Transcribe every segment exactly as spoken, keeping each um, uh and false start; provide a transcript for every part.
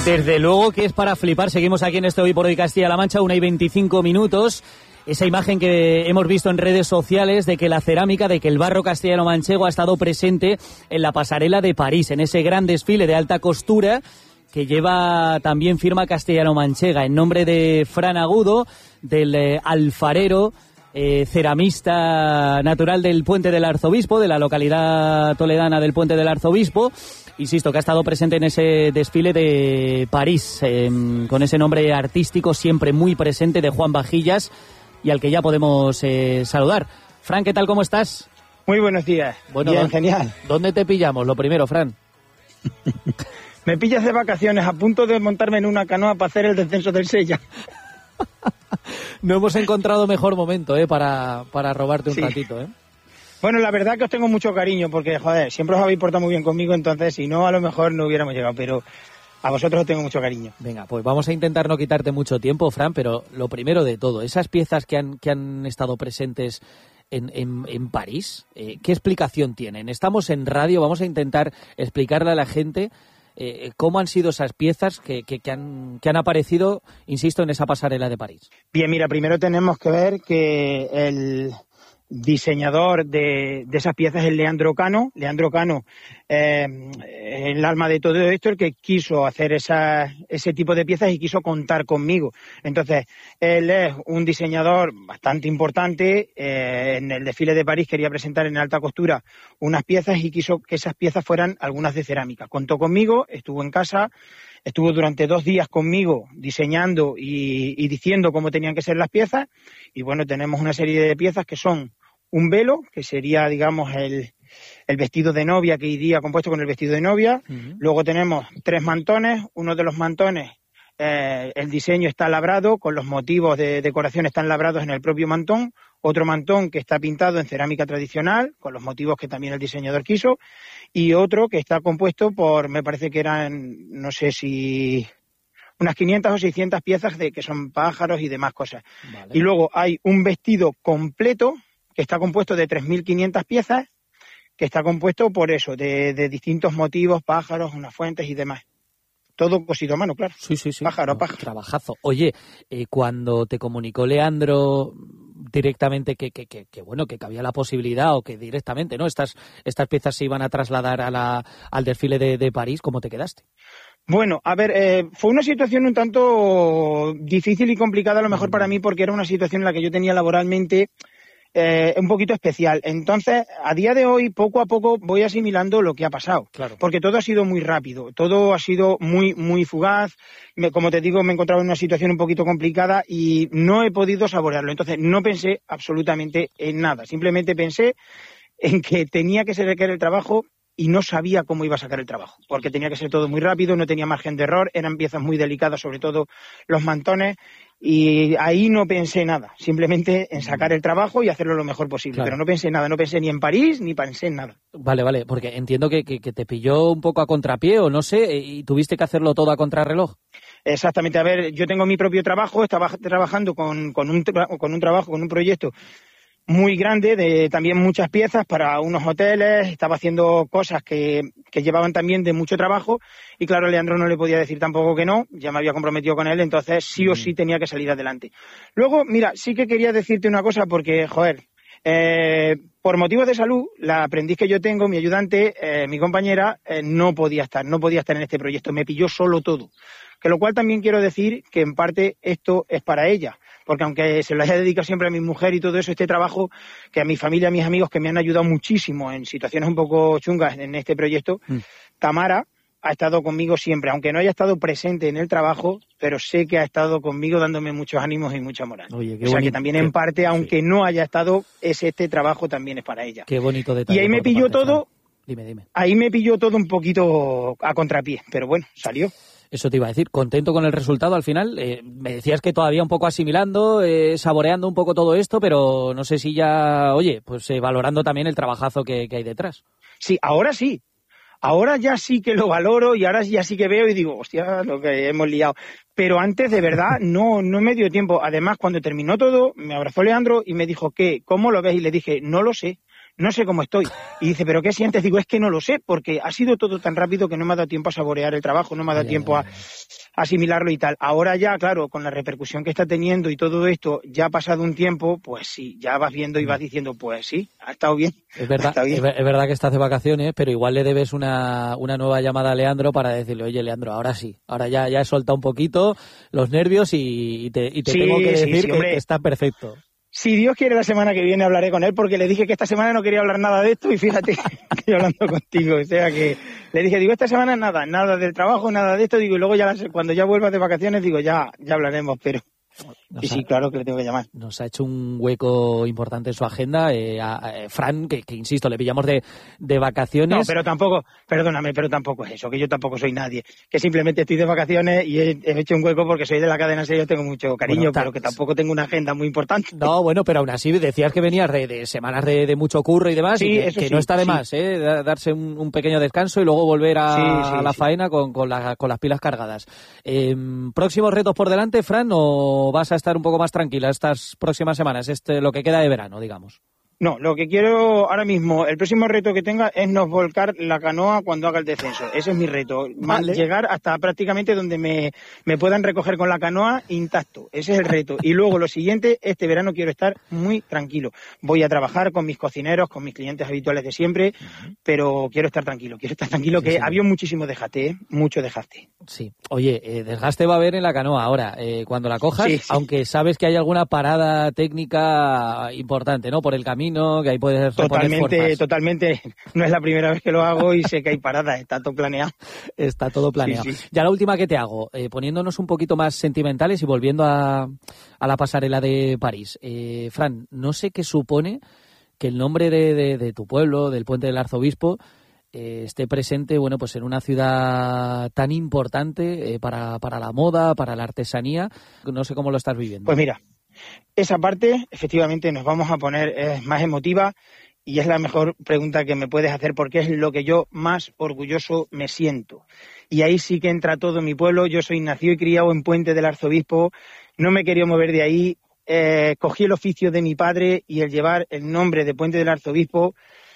Desde luego que es para flipar. Seguimos aquí en este Hoy por Hoy Castilla-La Mancha, una y veinticinco minutos. Esa imagen que hemos visto en redes sociales de que la cerámica, de que el barro castellano-manchego ha estado presente en la pasarela de París, en ese gran desfile de alta costura que lleva también firma castellano-manchega, en nombre de Fran Agudo, del eh, alfarero, eh, ceramista natural del Puente del Arzobispo, de la localidad toledana del Puente del Arzobispo. Insisto, que ha estado presente en ese desfile de París, eh, con ese nombre artístico siempre muy presente de Juan Vajillas, y al que ya podemos eh, saludar. Fran, ¿qué tal? ¿Cómo estás? Muy buenos días. Bueno, bien, ¿dónde, genial. ¿Dónde te pillamos? Lo primero, Fran. Me pillas de vacaciones, a punto de montarme en una canoa para hacer el descenso del Sella. No hemos encontrado mejor momento eh, para, para robarte un sí. ratito, ¿eh? Bueno, la verdad que os tengo mucho cariño, porque, joder, siempre os habéis portado muy bien conmigo, entonces, si no, a lo mejor no hubiéramos llegado, pero a vosotros os tengo mucho cariño. Venga, pues vamos a intentar no quitarte mucho tiempo, Fran, pero lo primero de todo, esas piezas que han, que han estado presentes en, en, en París, eh, ¿qué explicación tienen? Estamos en radio, vamos a intentar explicarle a la gente eh, cómo han sido esas piezas que, que, que, han, que han aparecido, insisto, en esa pasarela de París. Bien, mira, primero tenemos que ver que el diseñador de, de esas piezas es Leandro Cano. Leandro Cano, eh, el alma de todo esto, el que quiso hacer esa, ese tipo de piezas y quiso contar conmigo. Entonces, él es un diseñador bastante importante. Eh, en el desfile de París quería presentar en alta costura unas piezas y quiso que esas piezas fueran algunas de cerámica. Contó conmigo, estuvo en casa, estuvo durante dos días conmigo diseñando y, y diciendo cómo tenían que ser las piezas. Y bueno, tenemos una serie de piezas que son un velo, que sería, digamos, el, el vestido de novia que iría compuesto con el vestido de novia. Uh-huh. Luego tenemos tres mantones. Uno de los mantones, eh, el diseño está labrado, con los motivos de decoración están labrados en el propio mantón. Otro mantón que está pintado en cerámica tradicional, con los motivos que también el diseñador quiso. Y otro que está compuesto por, me parece que eran, no sé si unas quinientas o seiscientas piezas de que son pájaros y demás cosas. Vale. Y luego hay un vestido completo que está compuesto de tres mil quinientas piezas, que está compuesto por eso, de, de distintos motivos, pájaros, unas fuentes y demás. Todo cosido a mano, claro. Sí, sí, sí. Pájaro a no, pájaro. Trabajazo. Oye, eh, cuando te comunicó Leandro directamente que, que, que, que, bueno, que cabía la posibilidad o que directamente, ¿no? Estas, estas piezas se iban a trasladar a la, al desfile de, de París, ¿cómo te quedaste? Bueno, a ver, eh, fue una situación un tanto difícil y complicada a lo mejor para mí, porque era una situación en la que yo tenía laboralmente Eh, un poquito especial. Entonces, a día de hoy, poco a poco voy asimilando lo que ha pasado. Claro. Porque todo ha sido muy rápido, todo ha sido muy, muy fugaz. Me, como te digo, me he encontrado en una situación un poquito complicada y no he podido saborearlo. Entonces, no pensé absolutamente en nada. Simplemente pensé en que tenía que sacar el trabajo y no sabía cómo iba a sacar el trabajo. Porque tenía que ser todo muy rápido, no tenía margen de error, eran piezas muy delicadas, sobre todo los mantones. Y ahí no pensé nada, simplemente en sacar el trabajo y hacerlo lo mejor posible. Claro. Pero no pensé nada, no pensé ni en París, ni pensé en nada. Vale, vale, porque entiendo que, que, que te pilló un poco a contrapié o no sé, y tuviste que hacerlo todo a contrarreloj. Exactamente, a ver, yo tengo mi propio trabajo, estaba trabajando con, con, un, tra- con un trabajo, con un proyecto muy grande, de también muchas piezas para unos hoteles, estaba haciendo cosas que, que llevaban también de mucho trabajo y claro, Leandro no le podía decir tampoco que no, ya me había comprometido con él, entonces sí o sí tenía que salir adelante. Luego, mira, sí que quería decirte una cosa porque, joder, eh, por motivos de salud, la aprendiz que yo tengo, mi ayudante, eh, mi compañera, eh, no podía estar, no podía estar en este proyecto, me pilló solo todo. Que lo cual también quiero decir que en parte esto es para ella, porque aunque se lo haya dedicado siempre a mi mujer y todo eso, este trabajo, que a mi familia, a mis amigos que me han ayudado muchísimo en situaciones un poco chungas en este proyecto, mm. Tamara ha estado conmigo siempre, aunque no haya estado presente en el trabajo, pero sé que ha estado conmigo dándome muchos ánimos y mucha moral. Oye, qué o sea bonito, que también qué, en parte, aunque sí. no haya estado, es este trabajo también es para ella. Qué bonito detalle. Y ahí me pilló parte, todo, dime, dime. Ahí me pilló todo un poquito a contrapié, pero bueno, salió. Eso te iba a decir, ¿contento con el resultado al final? Eh, me decías que todavía un poco asimilando, eh, saboreando un poco todo esto, pero no sé si ya, oye, pues eh, valorando también el trabajazo que, que hay detrás. Sí, ahora sí. Ahora ya sí que lo valoro y ahora ya sí que veo y digo, hostia, lo que hemos liado. Pero antes, de verdad, no, no me dio tiempo. Además, cuando terminó todo, me abrazó Leandro y me dijo, ¿qué? ¿Cómo lo ves? Y le dije, no lo sé. no sé cómo estoy. Y dice, ¿pero qué sientes? Digo, es que no lo sé, porque ha sido todo tan rápido que no me ha dado tiempo a saborear el trabajo, no me ha dado Ay, tiempo ay, a ay. asimilarlo y tal. Ahora ya, claro, con la repercusión que está teniendo y todo esto, ya ha pasado un tiempo, pues sí, ya vas viendo y vas diciendo, pues sí, ha estado bien. Es verdad, Está bien. es, ver- es verdad que estás de vacaciones, pero igual le debes una, una nueva llamada a Leandro para decirle, oye, Leandro, ahora sí, ahora ya, ya he soltado un poquito los nervios y, y te, y te Sí, tengo que sí, decir sí, que, hombre. que está perfecto. Si Dios quiere, la semana que viene hablaré con él, porque le dije que esta semana no quería hablar nada de esto y fíjate que estoy hablando contigo. O sea que le dije, digo, esta semana nada, nada del trabajo, nada de esto, digo, y luego ya las- cuando ya vuelvas de vacaciones, digo, ya, ya hablaremos, pero Nos sí, sí, ha, claro que le tengo que llamar. nos ha hecho un hueco importante en su agenda. Eh, a, a Fran, que, que insisto, le pillamos de, de No, vacaciones. pero tampoco, perdóname, pero tampoco es eso, que yo tampoco soy nadie, que simplemente estoy de vacaciones y he, he hecho un hueco porque soy de la cadena seis, yo tengo mucho cariño, Bueno, ta- pero que tampoco tengo una agenda muy importante. No, bueno, pero aún así decías que venías de, de semanas de, de mucho curro y demás, Sí, y que, eso que sí, no está de sí. más, ¿eh? Da- darse un, un pequeño descanso y luego volver a, Sí, sí, a la sí. faena con, con, la- con las pilas cargadas. Eh, ¿Próximos retos por delante, Fran, o vas a estar un poco más tranquila estas próximas semanas, este lo que queda de verano, digamos? No, lo que quiero ahora mismo, el próximo reto que tenga es no volcar la canoa cuando haga el descenso. Ese es mi reto. Man- Vale. Llegar hasta prácticamente donde me, me puedan recoger con la canoa intacto. Ese es el reto. Y luego lo siguiente, este verano quiero estar muy tranquilo. Voy a trabajar con mis cocineros, con mis clientes habituales de siempre, pero quiero estar tranquilo. Quiero estar tranquilo, Sí, que sí. había muchísimo desgaste, ¿eh? Mucho desgaste. Sí. Oye, eh, desgaste va a haber en la canoa ahora, eh, cuando la cojas, Sí, sí. aunque sabes que hay alguna parada técnica importante, ¿no? Por el camino, que ahí puedes reponer Totalmente, fuerzas. totalmente. No es la primera vez que lo hago y sé que hay paradas, está todo planeado. Está todo planeado. Sí, sí. Ya la última que te hago, eh, poniéndonos un poquito más sentimentales y volviendo a, a la pasarela de París. Eh, Fran, no sé qué supone que el nombre de, de- de tu pueblo, del Puente del Arzobispo, eh, esté presente, bueno, pues en una ciudad tan importante eh, para, para la moda, para la artesanía. No sé cómo lo estás viviendo. Pues mira, esa parte efectivamente nos vamos a poner eh, más emotiva y es la mejor pregunta que me puedes hacer porque es lo que yo más orgulloso me siento. Y ahí sí que entra todo mi pueblo. Yo soy nacido y criado en Puente del Arzobispo, no me quería mover de ahí. Eh, cogí el oficio de mi padre y el llevar el nombre de Puente del Arzobispo,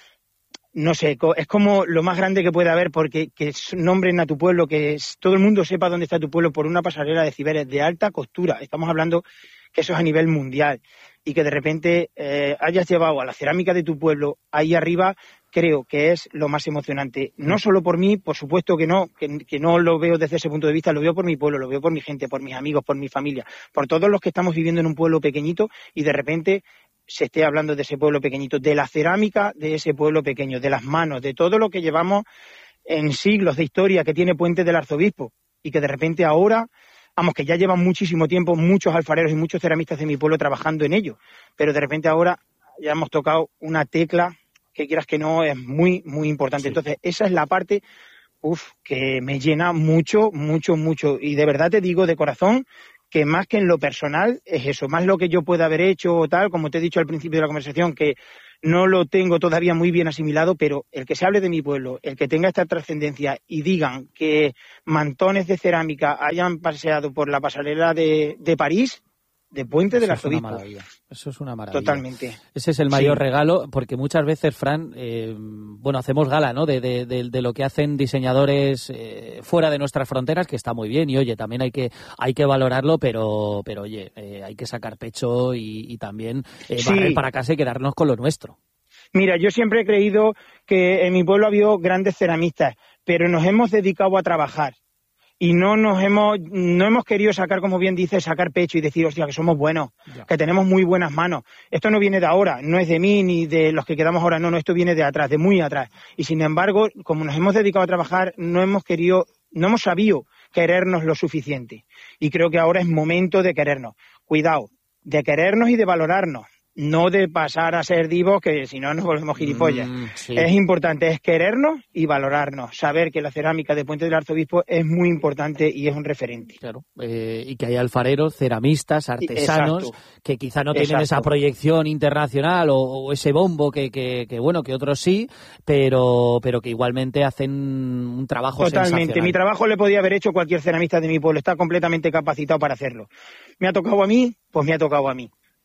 no sé, co- es como lo más grande que puede haber porque que s- nombren a tu pueblo, que s- todo el mundo sepa dónde está tu pueblo por una pasarela de ciberes de alta costura. Estamos hablando que eso es a nivel mundial y que de repente eh, hayas llevado a la cerámica de tu pueblo ahí arriba, creo que es lo más emocionante. No solo por mí, por supuesto que no, que, que no lo veo desde ese punto de vista, lo veo por mi pueblo, lo veo por mi gente, por mis amigos, por mi familia, por todos los que estamos viviendo en un pueblo pequeñito y de repente se esté hablando de ese pueblo pequeñito, de la cerámica de ese pueblo pequeño, de las manos, de todo lo que llevamos en siglos de historia que tiene Puente del Arzobispo y que de repente ahora, vamos, que ya llevan muchísimo tiempo muchos alfareros y muchos ceramistas de mi pueblo trabajando en ello, pero de repente ahora ya hemos tocado una tecla que quieras que no es muy, muy importante. Sí. Entonces, esa es la parte uf, que me llena mucho, mucho, mucho. Y de verdad te digo de corazón que más que en lo personal es eso, más lo que yo pueda haber hecho o tal, como te he dicho al principio de la conversación, que no lo tengo todavía muy bien asimilado, pero el que se hable de mi pueblo, el que tenga esta trascendencia y digan que mantones de cerámica hayan paseado por la pasarela de, de París, de Puente del Eso es una Arzobispo. maravilla. Eso es una maravilla. Totalmente. Ese es el mayor Sí. regalo, porque muchas veces, Fran, eh, bueno, hacemos gala, ¿no? De, de, de, de lo que hacen diseñadores eh, fuera de nuestras fronteras, que está muy bien, y oye, también hay que hay que valorarlo, pero, pero oye, eh, hay que sacar pecho y, y también eh, Sí. barrer para casa y quedarnos con lo nuestro. Mira, yo siempre he creído que en mi pueblo había grandes ceramistas, pero nos hemos dedicado a trabajar. Y no nos hemos, no hemos querido sacar, como bien dices, sacar pecho y decir, hostia, que somos buenos, Ya. que tenemos muy buenas manos. Esto no viene de ahora, no es de mí ni de los que quedamos ahora, no, no, esto viene de atrás, de muy atrás. Y sin embargo, como nos hemos dedicado a trabajar, no hemos querido, no hemos sabido querernos lo suficiente. Y creo que ahora es momento de querernos. Cuidado, de querernos y de valorarnos. No de pasar a ser divos, que si no nos volvemos gilipollas. Mm, sí. Es importante, es querernos y valorarnos. Saber que la cerámica de Puente del Arzobispo es muy importante y es un referente. Claro, eh, y que hay alfareros, ceramistas, artesanos, Exacto. que quizá no tienen Exacto. esa proyección internacional o, o ese bombo que, que, que, bueno, que otros sí, pero, pero que igualmente hacen un trabajo Totalmente. sensacional. Mi trabajo le podía haber hecho cualquier ceramista de mi pueblo. Está completamente capacitado para hacerlo. ¿Me ha tocado a mí? Pues me ha tocado a mí.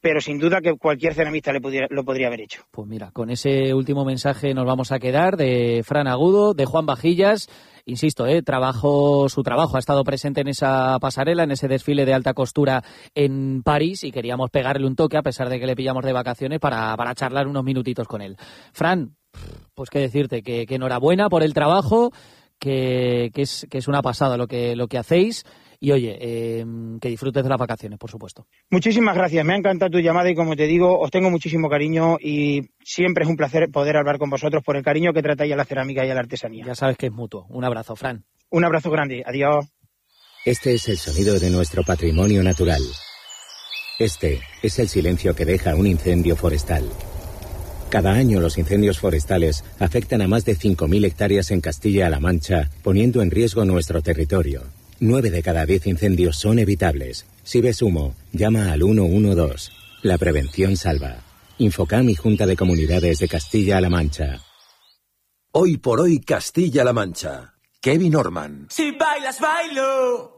pero sin duda que cualquier ceramista le pudiera, lo podría haber hecho. Pues mira, con ese último mensaje nos vamos a quedar de Fran Agudo, de Juan Vajillas. Insisto, eh, trabajo, su trabajo ha estado presente en esa pasarela, en ese desfile de alta costura en París, y queríamos pegarle un toque, a pesar de que le pillamos de vacaciones, para, para charlar unos minutitos con él. Fran, pues qué decirte, que, que enhorabuena por el trabajo, que, que, es, que es una pasada lo que, lo que hacéis. Y oye, eh, que disfrutes de las vacaciones, por supuesto. Muchísimas gracias, me ha encantado tu llamada y como te digo, os tengo muchísimo cariño y siempre es un placer poder hablar con vosotros por el cariño que tratáis a la cerámica y a la artesanía. Ya sabes que es mutuo. Un abrazo, Fran. Un abrazo grande, adiós. Este es el sonido de nuestro patrimonio natural. Este es el silencio que deja un incendio forestal. Cada año los incendios forestales afectan a más de cinco mil hectáreas en Castilla-La Mancha, poniendo en riesgo nuestro territorio. Nueve de cada diez incendios son evitables. Si ves humo, llama al uno uno dos. La prevención salva. Infocam y Junta de Comunidades de Castilla-La Mancha. Hoy por hoy Castilla-La Mancha. Kevin Orman. Si bailas, bailo.